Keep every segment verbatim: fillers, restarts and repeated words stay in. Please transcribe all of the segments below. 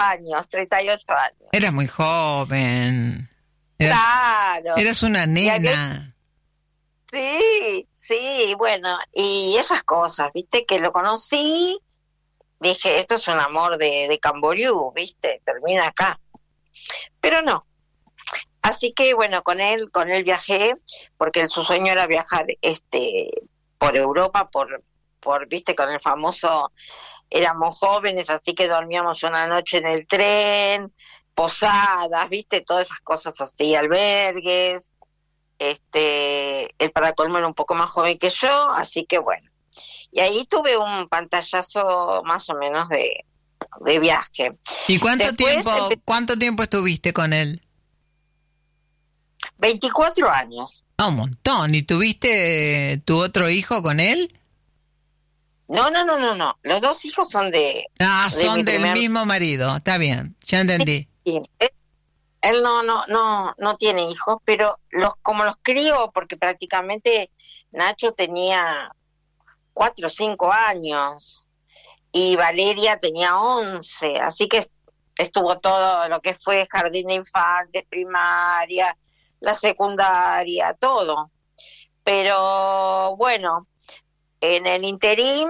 años, treinta y ocho años. Eras muy joven. Eras, Claro. eras una Y había- nena. Sí, sí, bueno, y esas cosas, viste, que lo conocí, dije, esto es un amor de, de Camboriú, viste, termina acá. Pero no. Así que bueno, con él, con él viajé, porque su sueño era viajar este por Europa, por, por, viste, con el famoso, éramos jóvenes, así que dormíamos una noche en el tren, posadas, viste, todas esas cosas así, albergues. Este, él para colmo era un poco más joven que yo, así que bueno. Y ahí tuve un pantallazo más o menos de, de viaje. ¿Y cuánto Después tiempo, empe- cuánto tiempo estuviste con él? veinticuatro años. Ah, un montón. ¿Y tuviste eh, tu otro hijo con él? No, no, no, no, no. Los dos hijos son de, Ah, de son mi del primer... mismo marido. Está bien, ya entendí. Sí, él, él no, no, no, no tiene hijos, pero los, como los crío, porque prácticamente Nacho tenía cuatro o cinco años y Valeria tenía once, así que estuvo todo lo que fue jardín de infantes, primaria, la secundaria, todo. Pero bueno, en el interín,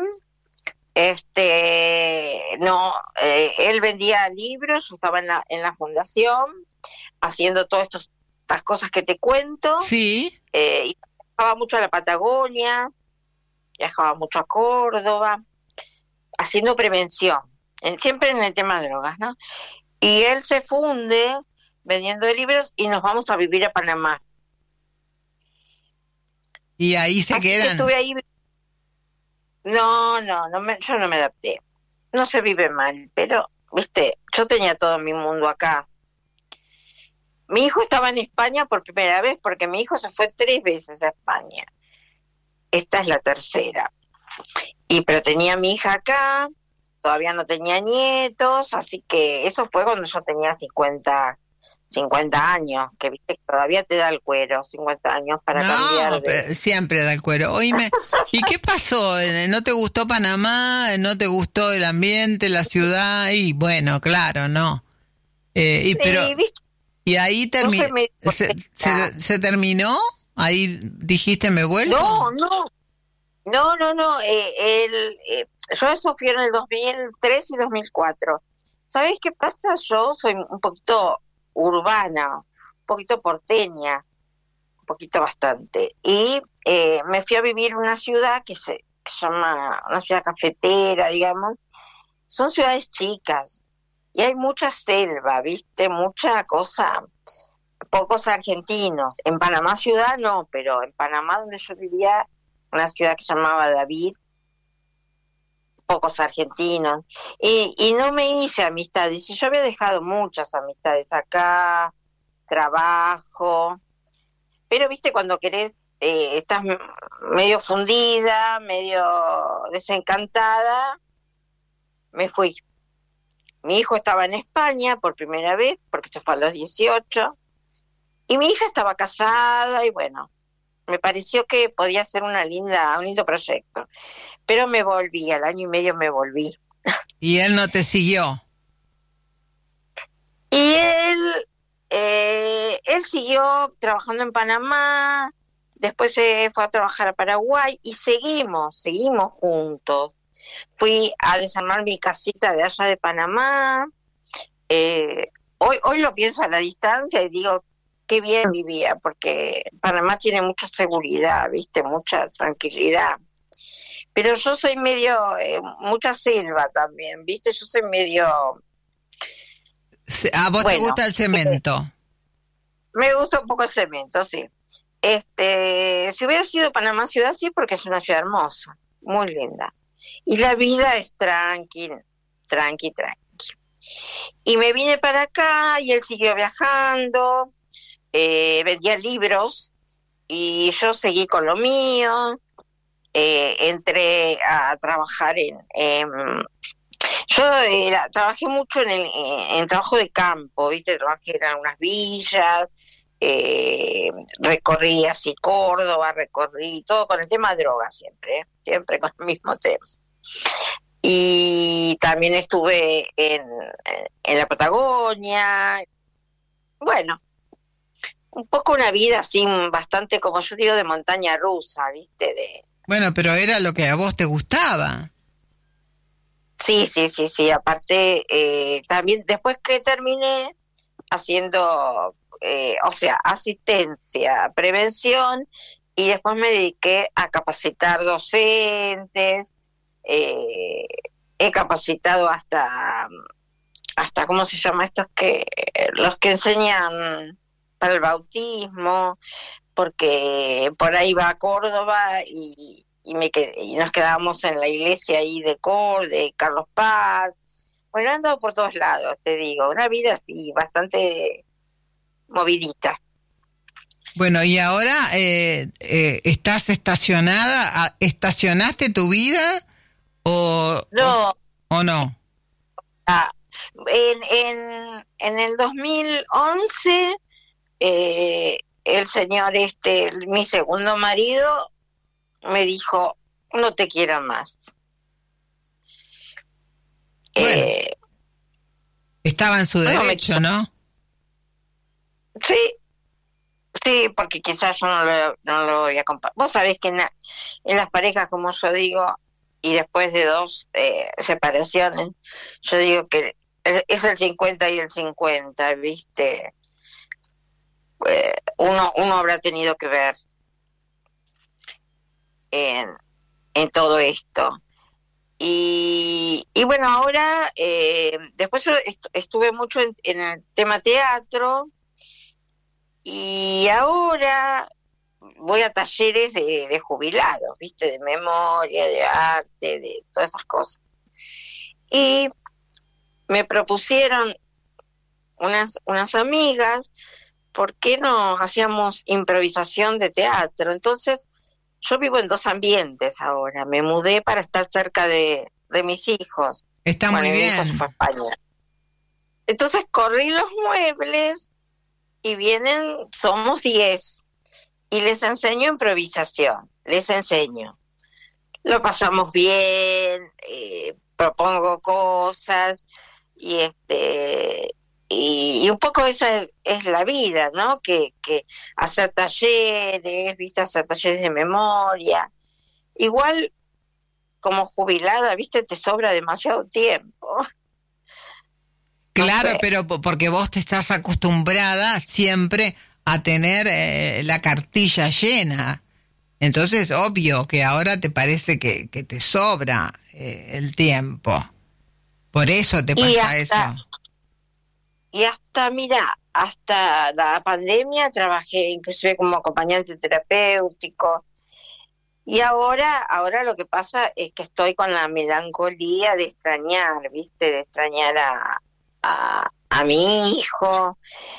este, no, eh, él vendía libros, yo estaba en la, en la fundación haciendo todas estos- estas cosas que te cuento, Sí. eh, y viajaba mucho a la Patagonia, viajaba mucho a Córdoba, haciendo prevención, en, siempre en el tema de drogas, ¿no? Y él se funde vendiendo libros y nos vamos a vivir a Panamá. Y ahí se Así que quedan. estuve ahí. No, no, no me, yo no me adapté. No se vive mal, pero, viste, yo tenía todo mi mundo acá. Mi hijo estaba en España por primera vez, porque mi hijo se fue tres veces a España. Esta es la tercera. Y pero tenía a mi hija acá, todavía no tenía nietos, así que eso fue cuando yo tenía cincuenta, cincuenta años, que viste que todavía te da el cuero, cincuenta años para No, cambiar de... pero siempre da el cuero. Oíme, ¿y qué pasó? Eh, ¿No te gustó Panamá? ¿No te gustó el ambiente, la ciudad? Y bueno, claro, no. Eh, y pero Sí, viste, y ahí no terminó. soy medio Se, contenta. se, ¿Se terminó? Ahí dijiste me vuelvo. No, no, no, no, no, eh, el, eh, yo eso fui en el dos mil tres y dos mil cuatro. ¿Sabés qué pasa? Yo soy un poquito urbana, un poquito porteña, un poquito bastante. Y eh, me fui a vivir en una ciudad que se, que se llama, una ciudad cafetera, digamos. Son ciudades chicas y hay mucha selva, ¿viste? Mucha cosa, pocos argentinos. En Panamá ciudad no, pero en Panamá donde yo vivía, una ciudad que se llamaba David, pocos argentinos. Y, y no me hice amistades. Y yo había dejado muchas amistades acá, trabajo. Pero, viste, cuando querés, eh, estás m- medio fundida, medio desencantada, me fui. Mi hijo estaba en España por primera vez, porque se fue a los dieciocho, y mi hija estaba casada, y bueno, me pareció que podía ser una linda, un lindo proyecto. Pero me volví, al año y medio me volví. Y él no te siguió. Y él, eh, él siguió trabajando en Panamá, después se fue a trabajar a Paraguay, y seguimos, seguimos juntos. Fui a desarmar mi casita de allá de Panamá. Eh, hoy, hoy lo pienso a la distancia y digo, qué bien vivía, porque Panamá tiene mucha seguridad, viste, mucha tranquilidad. Pero yo soy medio, eh, mucha selva también, viste, yo soy medio, Se- ¿A vos te bueno, gusta el cemento? me gusta un poco el cemento, sí. Este, si hubiera sido Panamá ciudad, sí, porque es una ciudad hermosa, muy linda. Y la vida es tranqui, tranqui, tranqui. Y me vine para acá y él siguió viajando, eh, vendía libros y yo seguí con lo mío. Eh, entré a trabajar en... en yo era, trabajé mucho en el en, en trabajo de campo, ¿viste? Trabajé en algunas villas, eh, recorrí así Córdoba, recorrí todo con el tema de drogas siempre, ¿eh? Siempre con el mismo tema. y también estuve en, en la Patagonia. Bueno, un poco una vida así bastante, como yo digo, de montaña rusa, ¿viste? De Bueno, pero era lo que a vos te gustaba. Sí, sí, sí, sí. Aparte, eh, también después que terminé haciendo, eh, o sea, asistencia, prevención, y después me dediqué a capacitar docentes, eh, he capacitado hasta, hasta, ¿cómo se llama? Estos que, los que enseñan para el bautismo, porque por ahí va a Córdoba y, y me quedé, y nos quedábamos en la iglesia ahí de Cor, de Carlos Paz. Bueno, he andado por todos lados, te digo, una vida así bastante movidita. Bueno, y ahora eh, eh, estás estacionada, a- ¿estacionaste tu vida o, No, o, o no? ah, en, en, en el dos mil once, eh, el señor este, el- mi segundo marido, me dijo, no te quiero más. Bueno, Eh, estaba en su no me derecho, quiso. ¿no? Sí, sí, porque quizás yo no lo, no lo voy a comparar. Vos sabés que en, la- en las parejas, como yo digo, y después de dos eh, separaciones, yo digo que es es el cincuenta y el cincuenta, ¿viste? Eh, uno, uno habrá tenido que ver en, en todo esto. Y, y bueno, ahora, eh, después yo est- estuve mucho en, en el tema teatro, y ahora voy a talleres de, de jubilados, ¿viste? De memoria, de arte, de todas esas cosas. Y me propusieron unas, unas amigas, ¿por qué no hacíamos improvisación de teatro? Entonces, yo vivo en dos ambientes ahora. Me mudé para estar cerca de, de mis hijos. Está Bueno, muy y mi hijo se fue a bien. España. Entonces, corrí los muebles y vienen, somos diez, y les enseño improvisación. Les enseño. Lo pasamos bien, eh, propongo cosas, y este y, y un poco esa es, es la vida, ¿no? Que, que hacer talleres, viste, hacer talleres de memoria. Igual como jubilada, viste, te sobra demasiado tiempo. No Claro, sé. pero po- porque vos te estás acostumbrada siempre a tener eh, la cartilla llena. Entonces, obvio que ahora te parece que, que te sobra eh, el tiempo. Por eso te Y pasa eso. hasta, y hasta, mira, hasta la pandemia trabajé inclusive como acompañante terapéutico. Y ahora, ahora lo que pasa es que estoy con la melancolía de extrañar, ¿viste? De extrañar a, a, a mi hijo,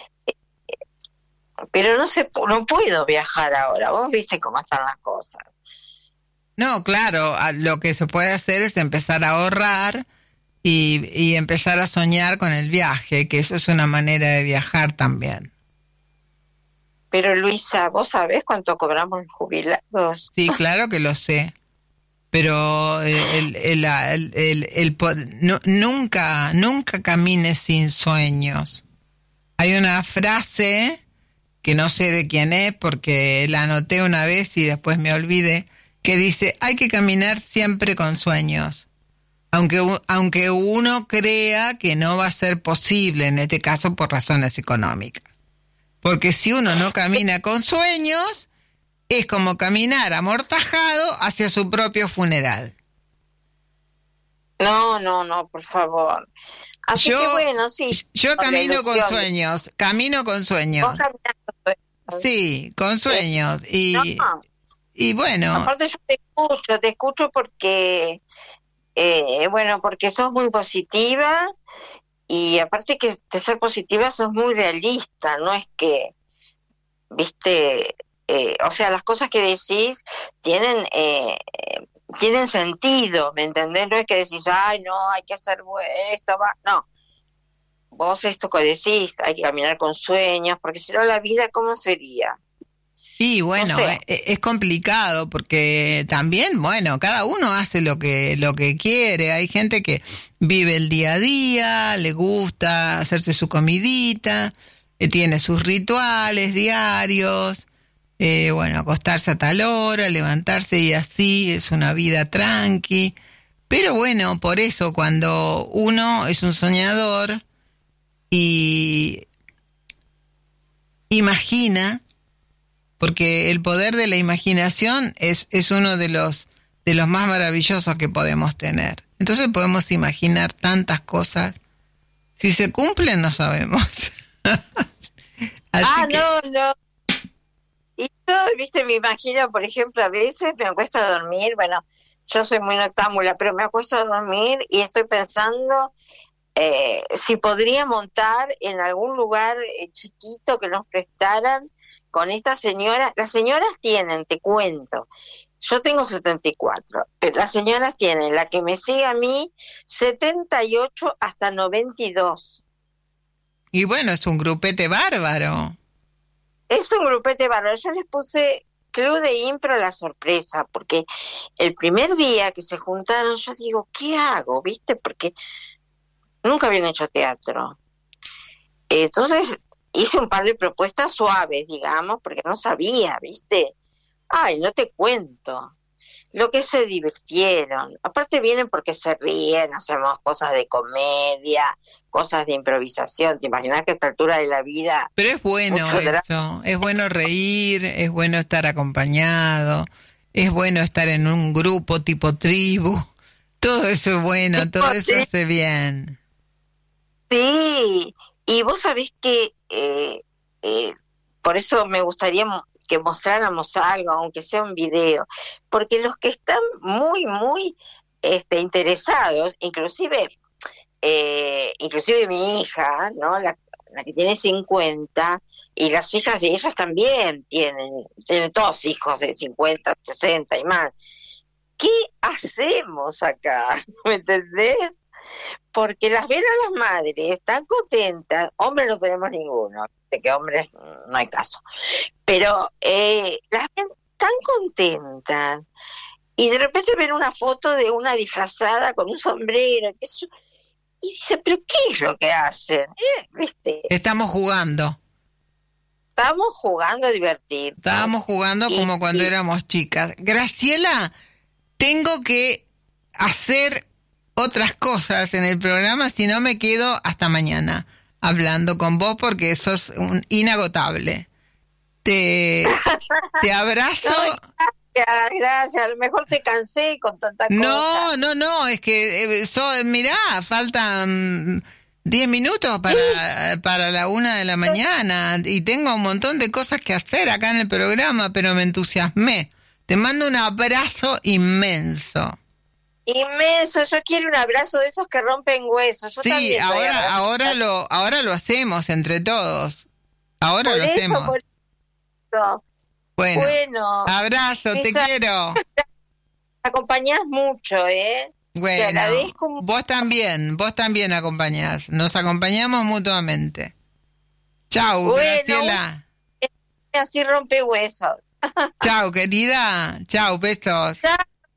pero no se, pu- no puedo viajar ahora. Vos viste cómo están las cosas. No, claro, a- lo que se puede hacer es empezar a ahorrar y, y empezar a soñar con el viaje, que eso es una manera de viajar también. Pero Luisa, ¿vos sabés cuánto cobramos los jubilados? Sí, claro que lo sé. Pero el, el, el, el- el- el po- nu- nunca, nunca camines sin sueños. Hay una frase que no sé de quién es porque la anoté una vez y después me olvidé, que dice, hay que caminar siempre con sueños. Aunque, u- aunque uno crea que no va a ser posible, en este caso por razones económicas. Porque si uno no camina con sueños, es como caminar amortajado hacia su propio funeral. No, no, no, por favor. Así Yo, que bueno, sí, yo con la camino con ilusión de sueños, camino con vos sueños. caminando. Sí, con Eh, sueños. no, Y, y bueno, aparte yo te escucho, te escucho porque, eh, bueno, porque sos muy positiva, y aparte que de ser positiva sos muy realista, no es que, viste, eh, o sea, las cosas que decís tienen eh, eh, tienen sentido, ¿me entendés? No es que decís, ay, no, hay que hacer bu- esto, va, no. Vos esto que decís, hay que caminar con sueños, porque si no la vida, ¿cómo sería? Y bueno, No sé. es, es complicado porque también, bueno, cada uno hace lo que lo que quiere. Hay gente que vive el día a día, le gusta hacerse su comidita, eh, tiene sus rituales diarios, eh, bueno, acostarse a tal hora, levantarse y así, es una vida tranqui. Pero bueno, por eso cuando uno es un soñador y imagina, porque el poder de la imaginación es, es uno de los, de los más maravillosos que podemos tener. Entonces podemos imaginar tantas cosas. Si se cumplen, no sabemos. Así ah, que... no, no. Y yo, viste, me imagino, por ejemplo, a veces me acuesto a dormir, bueno, yo soy muy noctámbula, pero me acuesto a dormir y estoy pensando eh, si podría montar en algún lugar eh, chiquito que nos prestaran con esta señora. Las señoras tienen, te cuento, yo tengo setenta y cuatro, pero las señoras tienen, la que me sigue a mí, setenta y ocho hasta noventa y dos. Y bueno, es un grupete bárbaro. Es un grupete bárbaro. Yo les puse Club de Impro La Sorpresa, porque el primer día que se juntaron, yo digo, ¿qué hago? ¿Viste? Porque nunca habían hecho teatro. Entonces hice un par de propuestas suaves, digamos, porque no sabía, ¿viste? Ay, no te cuento. Lo que se divirtieron. Aparte vienen porque se ríen, hacemos cosas de comedia, cosas de improvisación. ¿Te imaginas que a esta altura de la vida... Pero es bueno eso, es bueno reír, es bueno estar acompañado, es bueno estar en un grupo tipo tribu. Todo eso es bueno, todo eso hace bien. Sí, y vos sabés que eh, eh, por eso me gustaría que mostráramos algo, aunque sea un video, porque los que están muy, muy este, interesados, inclusive, eh, inclusive mi hija, ¿no? La, la que tiene cincuenta, y las hijas de ellas también tienen, tienen todos hijos de cincuenta, sesenta y más. ¿Qué hacemos acá? ¿Me entendés? Porque las ven a las madres tan contentas, hombres no tenemos ninguno, de que hombres no hay caso, pero eh, las ven tan contentas y de repente ven una foto de una disfrazada con un sombrero, qué sé yo, y dice, pero ¿qué es lo que hacen? ¿Eh? ¿Viste? Estamos jugando. Estamos jugando a divertir. Estábamos jugando y, como cuando y... éramos chicas. Graciela, tengo que hacer otras cosas en el programa, si no me quedo hasta mañana hablando con vos porque sos un inagotable. Te, te abrazo. No, gracias, gracias. A lo mejor te cansé con tanta cosa. No, no, no, es que, eh, so, mirá, faltan diez minutos para, para la una de la mañana y tengo un montón de cosas que hacer acá en el programa, pero me entusiasmé. Te mando un abrazo inmenso. Inmenso, yo quiero un abrazo de esos que rompen huesos. Yo sí, ahora, ahora lo, ahora lo hacemos entre todos. Ahora por lo eso, hacemos. Por eso. Bueno, bueno, abrazo, te esa, quiero. Me acompañás mucho, ¿eh? Bueno, te agradezco. Vos también, vos también acompañás. Nos acompañamos mutuamente. Chau, bueno, Graciela. Así rompe huesos. Chau, querida. Chau, besos. Chau.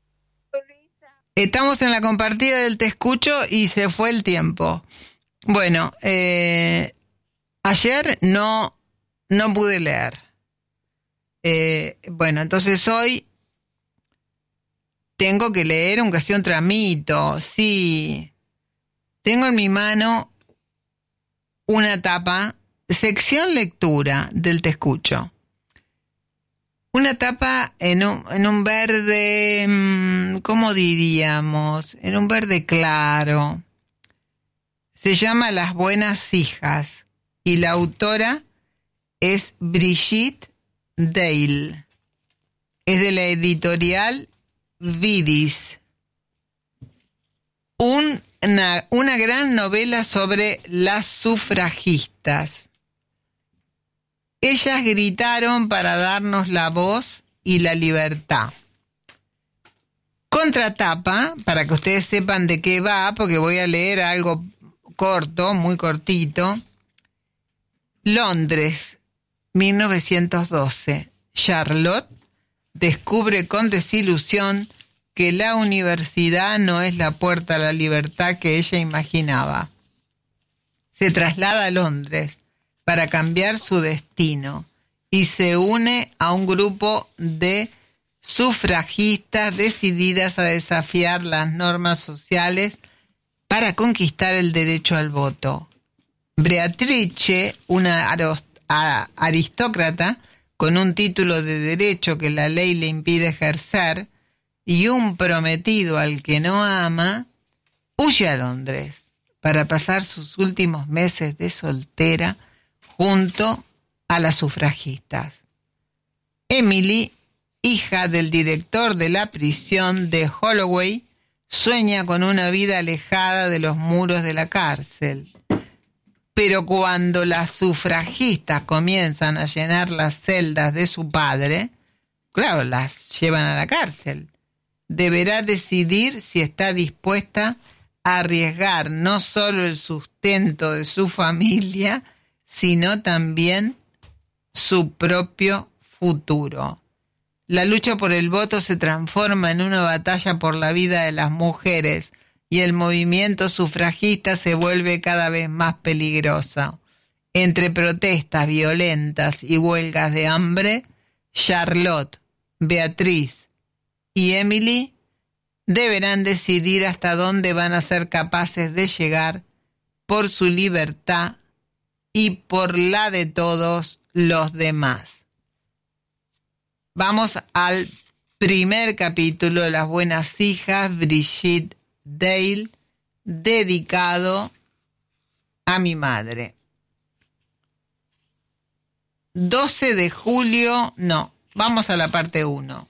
Estamos en la compartida del Te Escucho y se fue el tiempo. Bueno, eh, ayer no, no pude leer. Eh, bueno, entonces hoy tengo que leer aunque sea un tramito. Sí, tengo en mi mano una tapa, sección lectura del Te Escucho. Una tapa en un, en un verde, ¿cómo diríamos? En un verde claro. Se llama Las Buenas Hijas y la autora es Brigitte Dale. Es de la editorial Vidis. Un, una, una gran novela sobre las sufragistas. Ellas gritaron para darnos la voz y la libertad. Contratapa, para que ustedes sepan de qué va, porque voy a leer algo corto, muy cortito. Londres, mil novecientos doce. Charlotte descubre con desilusión que la universidad no es la puerta a la libertad que ella imaginaba. Se traslada a Londres para cambiar su destino y se une a un grupo de sufragistas decididas a desafiar las normas sociales para conquistar el derecho al voto. Beatrice, una aristócrata con un título de derecho que la ley le impide ejercer, y un prometido al que no ama, huye a Londres para pasar sus últimos meses de soltera junto a las sufragistas. Emily, hija del director de la prisión de Holloway, sueña con una vida alejada de los muros de la cárcel. Pero cuando las sufragistas comienzan a llenar las celdas de su padre, claro, las llevan a la cárcel. Deberá decidir si está dispuesta a arriesgar no solo el sustento de su familia, sino también su propio futuro. La lucha por el voto se transforma en una batalla por la vida de las mujeres y el movimiento sufragista se vuelve cada vez más peligroso. Entre protestas violentas y huelgas de hambre, Charlotte, Beatriz y Emily deberán decidir hasta dónde van a ser capaces de llegar por su libertad y por la de todos los demás. Vamos al primer capítulo de Las Buenas Hijas, Brigitte Dale, dedicado a mi madre. doce de julio, no, vamos a la parte uno.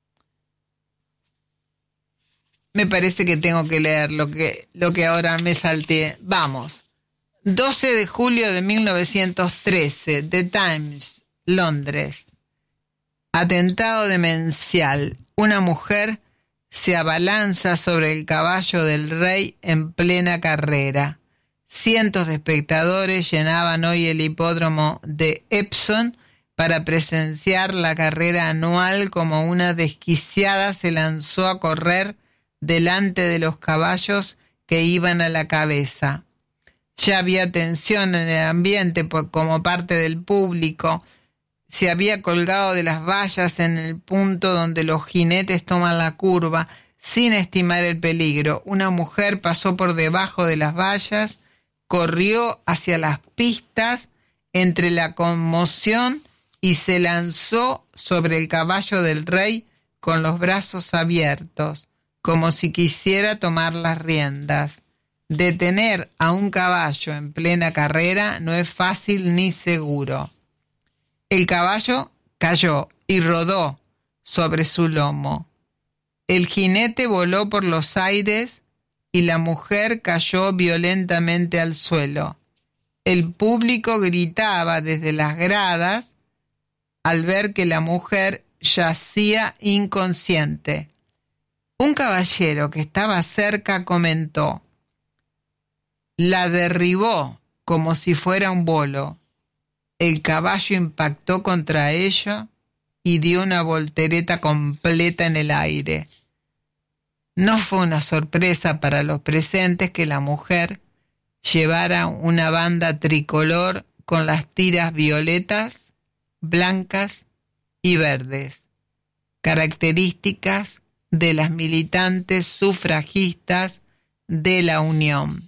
Me parece que tengo que leer lo que, lo que ahora me salté. Vamos. doce de julio de mil novecientos trece, The Times, Londres. Atentado demencial. Una mujer se abalanza sobre el caballo del rey en plena carrera. Cientos de espectadores llenaban hoy el hipódromo de Epsom para presenciar la carrera anual como una desquiciada se lanzó a correr delante de los caballos que iban a la cabeza. Ya había tensión en el ambiente por como parte del público. Se había colgado de las vallas en el punto donde los jinetes toman la curva, sin estimar el peligro. Una mujer pasó por debajo de las vallas, corrió hacia las pistas entre la conmoción y se lanzó sobre el caballo del rey con los brazos abiertos, como si quisiera tomar las riendas. Detener a un caballo en plena carrera no es fácil ni seguro. El caballo cayó y rodó sobre su lomo. El jinete voló por los aires y la mujer cayó violentamente al suelo. El público gritaba desde las gradas al ver que la mujer yacía inconsciente. Un caballero que estaba cerca comentó: la derribó como si fuera un bolo. El caballo impactó contra ella y dio una voltereta completa en el aire. No fue una sorpresa para los presentes que la mujer llevara una banda tricolor con las tiras violetas, blancas y verdes, características de las militantes sufragistas de la Unión.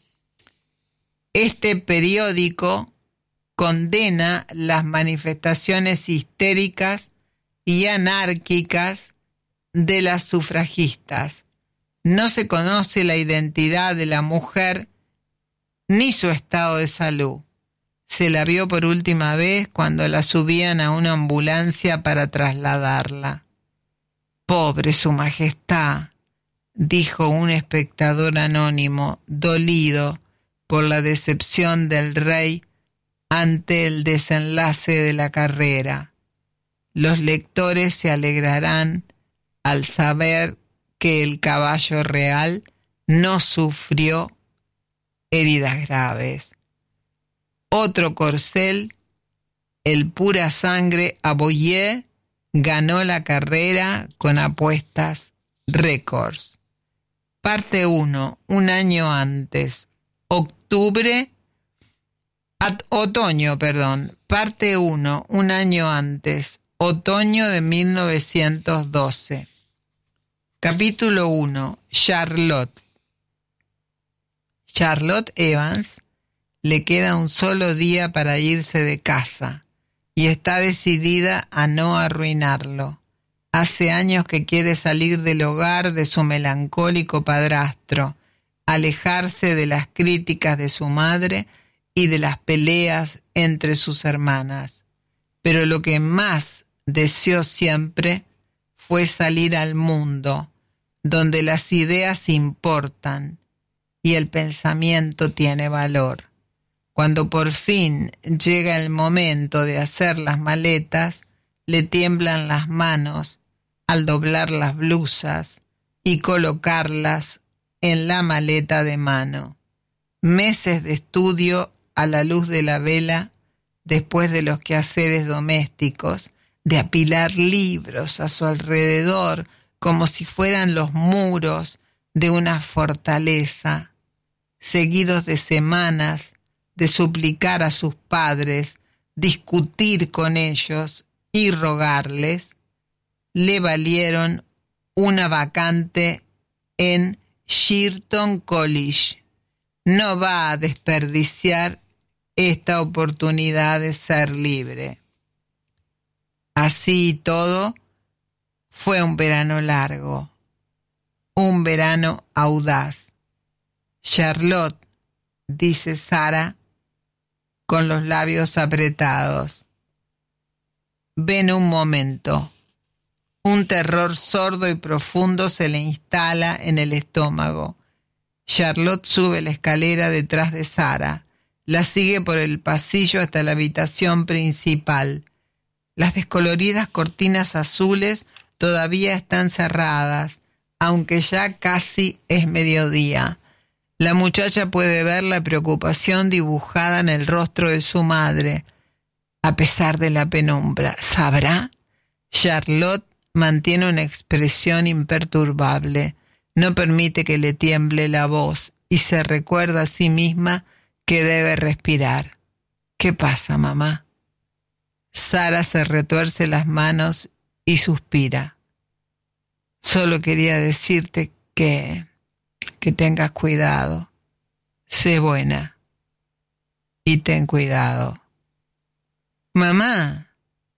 Este periódico condena las manifestaciones histéricas y anárquicas de las sufragistas. No se conoce la identidad de la mujer ni su estado de salud. Se la vio por última vez cuando la subían a una ambulancia para trasladarla. «Pobre su majestad», dijo un espectador anónimo, dolido por la decepción del rey ante el desenlace de la carrera. Los lectores se alegrarán al saber que el caballo real no sufrió heridas graves. Otro corcel, el pura sangre Aboyer, ganó la carrera con apuestas récords. Parte uno, un año antes, octubre, at, otoño, perdón. Parte uno, un año antes, otoño de mil novecientos doce. Capítulo uno, Charlotte. Charlotte Evans le queda un solo día para irse de casa y está decidida a no arruinarlo. Hace años que quiere salir del hogar de su melancólico padrastro, alejarse de las críticas de su madre y de las peleas entre sus hermanas. Pero lo que más deseó siempre fue salir al mundo, donde las ideas importan y el pensamiento tiene valor. Cuando por fin llega el momento de hacer las maletas, le tiemblan las manos al doblar las blusas y colocarlas en la maleta de mano. Meses de estudio a la luz de la vela, después de los quehaceres domésticos, de apilar libros a su alrededor como si fueran los muros de una fortaleza, seguidos de semanas de suplicar a sus padres, discutir con ellos y rogarles, le valieron una vacante en Girton College. No va a desperdiciar esta oportunidad de ser libre. Así y todo, fue un verano largo, un verano audaz. Charlotte, dice Sara, con los labios apretados. Ven un momento. Un terror sordo y profundo se le instala en el estómago. Charlotte sube la escalera detrás de Sara. La sigue por el pasillo hasta la habitación principal. Las descoloridas cortinas azules todavía están cerradas, aunque ya casi es mediodía. La muchacha puede ver la preocupación dibujada en el rostro de su madre, a pesar de la penumbra. ¿Sabrá? Charlotte mantiene una expresión imperturbable. No permite que le tiemble la voz y se recuerda a sí misma que debe respirar. ¿Qué pasa, mamá? Sara se retuerce las manos y suspira. Solo quería decirte que... que tengas cuidado. Sé buena. Y ten cuidado. Mamá.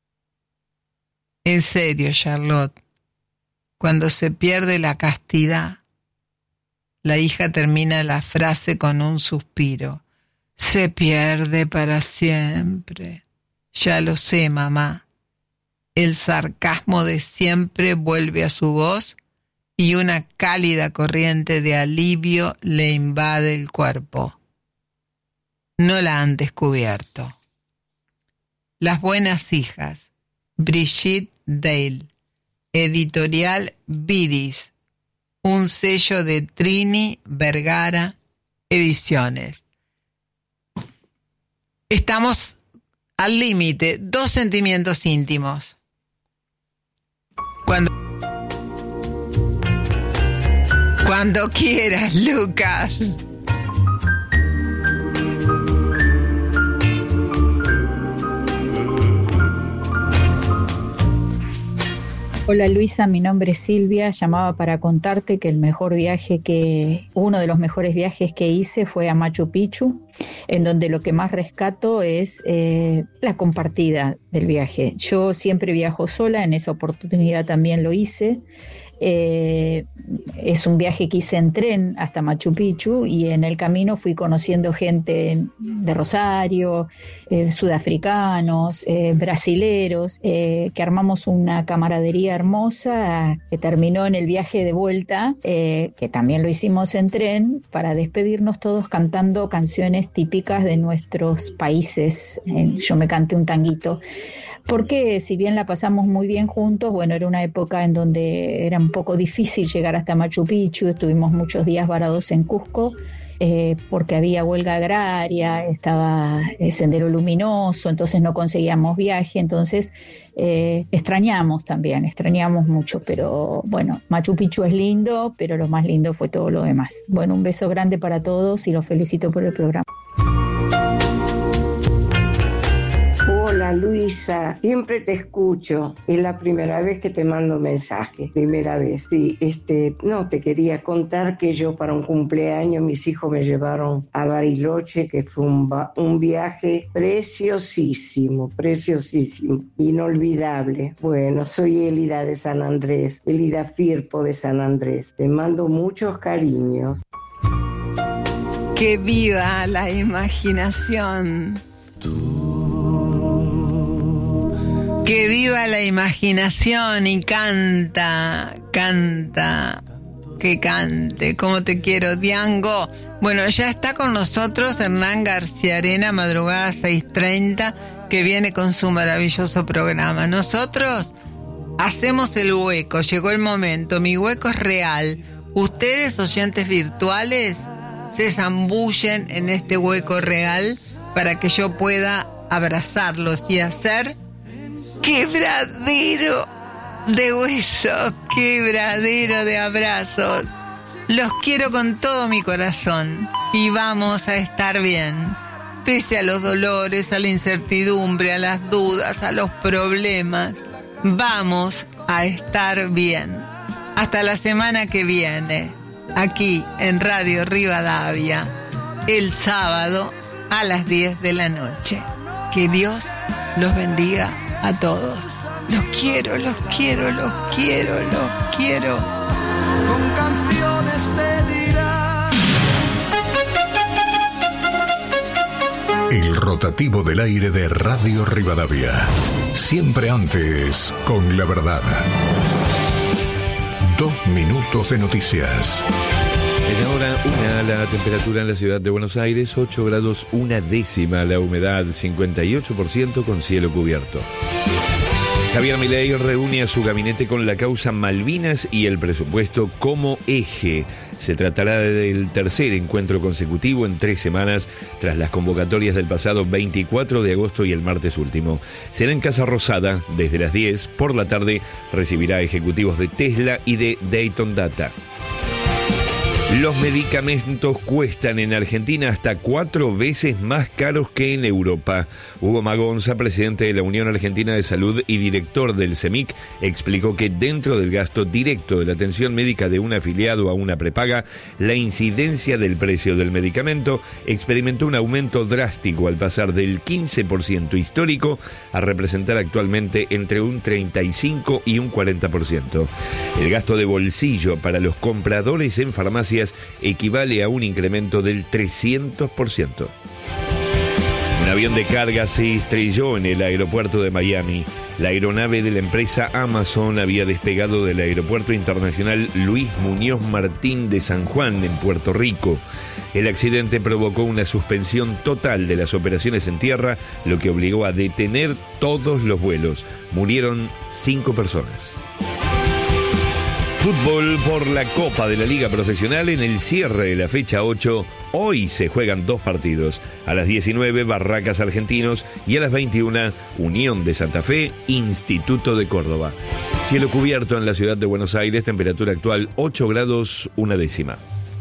En serio, Charlotte. Cuando se pierde la castidad, la hija termina la frase con un suspiro. Se pierde para siempre. Ya lo sé, mamá. El sarcasmo de siempre vuelve a su voz y una cálida corriente de alivio le invade el cuerpo. No la han descubierto. Las buenas hijas. Brigitte Dale. Editorial Vidis. Un sello de Trini Vergara Ediciones. Estamos al límite. Dos sentimientos íntimos. Cuando... Cuando quieras, Lucas. Hola Luisa, mi nombre es Silvia, llamaba para contarte que el mejor viaje que, uno de los mejores viajes que hice fue a Machu Picchu, en donde lo que más rescato es eh, la compartida del viaje. Yo siempre viajo sola, en esa oportunidad también lo hice. Eh, es un viaje que hice en tren hasta Machu Picchu y en el camino fui conociendo gente de Rosario, eh, sudafricanos, eh, brasileros, eh, que armamos una camaradería hermosa que terminó en el viaje de vuelta, eh, que también lo hicimos en tren, para despedirnos todos cantando canciones típicas de nuestros países. Eh, yo me canté un tanguito. Porque si bien la pasamos muy bien juntos, bueno, era una época en donde era un poco difícil llegar hasta Machu Picchu, estuvimos muchos días varados en Cusco eh, porque había huelga agraria, estaba el Sendero Luminoso, entonces no conseguíamos viaje, entonces eh, extrañamos también, extrañamos mucho, pero bueno, Machu Picchu es lindo, pero lo más lindo fue todo lo demás. Bueno, un beso grande para todos y los felicito por el programa. Hola Luisa, siempre te escucho, es la primera vez que te mando mensaje, primera vez, sí, este, no, te quería contar que yo para un cumpleaños mis hijos me llevaron a Bariloche, que fue un, un viaje preciosísimo, preciosísimo, inolvidable. Bueno, soy Elida de San Andrés, Elida Firpo de San Andrés, te mando muchos cariños. Que viva la imaginación. Que viva la imaginación y canta, canta, que cante, como te quiero, Diango. Bueno, ya está con nosotros Hernán García Arena, madrugada seis treinta, que viene con su maravilloso programa. Nosotros hacemos el hueco, llegó el momento, mi hueco es real. Ustedes, oyentes virtuales, se zambullen en este hueco real para que yo pueda abrazarlos y hacer quebradero de huesos, quebradero de abrazos. Los quiero con todo mi corazón y vamos a estar bien. Pese a los dolores, a la incertidumbre, a las dudas, a los problemas, vamos a estar bien. Hasta la semana que viene, aquí en Radio Rivadavia, el sábado a las diez de la noche. Que Dios los bendiga a todos. Los quiero, los quiero, los quiero, los quiero. Con canciones te dirá. El rotativo del aire de Radio Rivadavia. Siempre antes, con la verdad. Dos minutos de noticias. Es ahora una la temperatura en la ciudad de Buenos Aires, ocho grados una décima, la humedad cincuenta y ocho por ciento con cielo cubierto. Javier Milei reúne a su gabinete con la causa Malvinas y el presupuesto como eje. Se tratará del tercer encuentro consecutivo en tres semanas tras las convocatorias del pasado veinticuatro de agosto y el martes último. Será en Casa Rosada desde las diez. Por la tarde recibirá ejecutivos de Tesla y de Dayton Data. Los medicamentos cuestan en Argentina hasta cuatro veces más caros que en Europa. Hugo Magonza, presidente de la Unión Argentina de Salud y director del CEMIC, explicó que dentro del gasto directo de la atención médica de un afiliado a una prepaga, la incidencia del precio del medicamento experimentó un aumento drástico al pasar del quince por ciento histórico a representar actualmente entre un treinta y cinco y un cuarenta por ciento. El gasto de bolsillo para los compradores en farmacias equivale a un incremento del trescientos por ciento. Un avión de carga se estrelló en el aeropuerto de Miami. La aeronave de la empresa Amazon había despegado del aeropuerto internacional Luis Muñoz Martín de San Juan, en Puerto Rico. El accidente provocó una suspensión total de las operaciones en tierra, lo que obligó a detener todos los vuelos. Murieron cinco personas. Fútbol por la Copa de la Liga Profesional en el cierre de la fecha ocho. Hoy se juegan dos partidos. A las diecinueve, Barracas Argentinos, y a las veintiuna, Unión de Santa Fe, Instituto de Córdoba. Cielo cubierto en la ciudad de Buenos Aires, temperatura actual ocho grados una décima.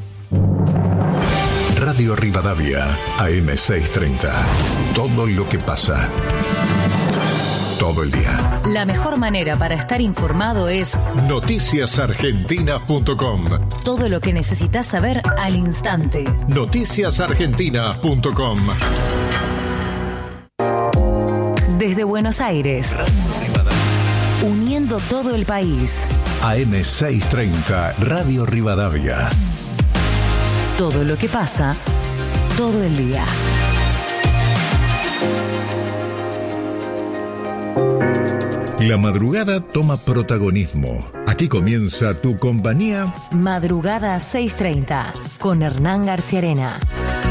Radio Rivadavia, A M seiscientos treinta. Todo lo que pasa. Todo el día. La mejor manera para estar informado es noticias argentinas punto com. Todo lo que necesitas saber al instante. noticias argentinas punto com. Desde Buenos Aires, uniendo todo el país. A M seiscientos treinta, Radio Rivadavia. Todo lo que pasa, todo el día. La madrugada toma protagonismo. Aquí comienza tu compañía. Madrugada seiscientos treinta con Hernán García Arena.